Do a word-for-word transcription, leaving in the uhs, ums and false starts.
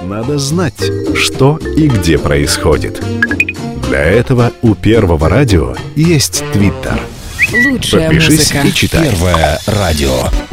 надо знать, что и где происходит. Для этого у Первого радио есть Твиттер. Лучшая Подпишись музыка. и читай. Первое радио.